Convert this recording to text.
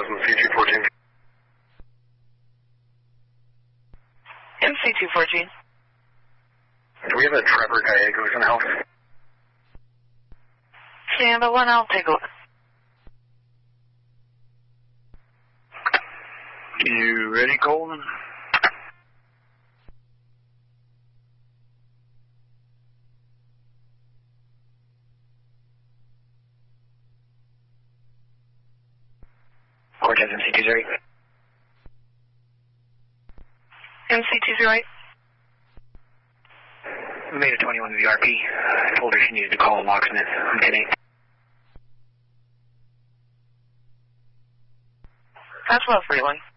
MC214. MC214. Do we have a Trevor Gallegos in the house? Stand by one, I'll take a look. You ready, Colton? Cortez MC208. MC208. We made a 21 to the RP. I told her she needed to call a locksmith. I'm 10-8. That's well, 41.